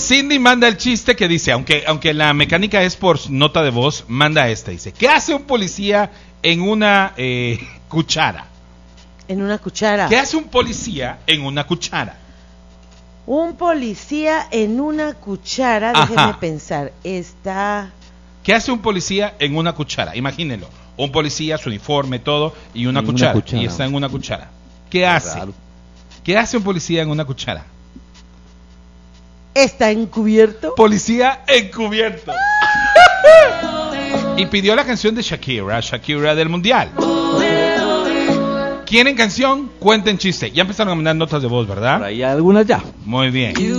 Cindy manda el chiste que dice, aunque la mecánica es por nota de voz, manda esta. Dice, ¿qué hace un policía en una cuchara? En una cuchara. ¿Qué hace un policía en una cuchara? Un policía en una cuchara, Ajá. déjenme pensar, está... ¿Qué hace un policía en una cuchara? Imagínenlo. Un policía, su uniforme, todo, y una cuchara. Y está en una cuchara. ¿Qué hace? Raro. ¿Qué hace un policía en una cuchara? ¿Está encubierto? Policía encubierto. Y pidió la canción de Shakira del Mundial. ¿Quieren canción? Cuenten chiste. Ya empezaron a mandar notas de voz, ¿verdad? Por ahí algunas ya. Muy bien.